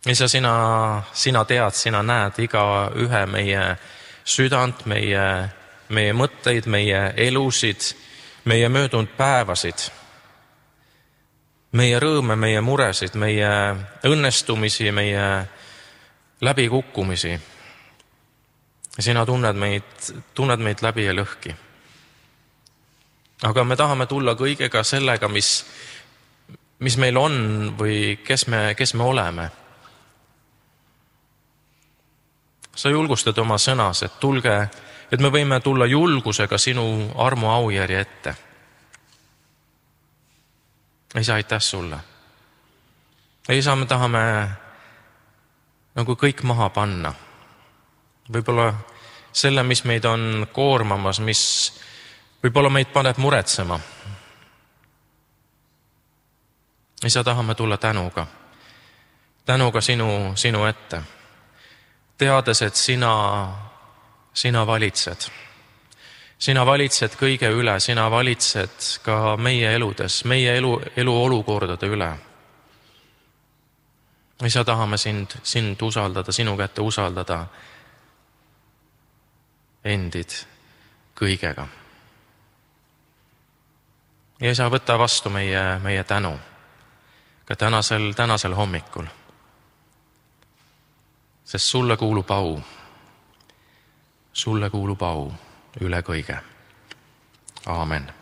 Isa, sina tead, sina näed iga ühe meie südant, meie mõtteid, meie elusid, meie möödunud päevasid, meie rõõme, meie muresid, meie õnnestumisi, meie läbikukkumisi. Sina tunned meid läbi ja lõhki. Aga me tahame tulla kõigega sellega, mis meil on või kes me oleme. Sa julgustad oma sõnas, et me võime tulla julgusega sinu armu aujärje ette. Isa, aitäh sulle. Isa, me tahame nagu kõik maha panna. Võib-olla selle, mis meid on koormamas, mis võib-olla meid paneb muretsema. Isa, tahame tulla tänuga sinu ette. Teades, et sina valitsed. Sina valitsed kõige üle, sina valitsed ka meie eludes, meie elu olukordade üle. Isa, tahame sind usaldada, sinu kätte usaldada endid kõigega. Ja Isa, võta vastu meie tänu ka tänasel hommikul. Sest sulle kuulub au üle kõige. Aamen.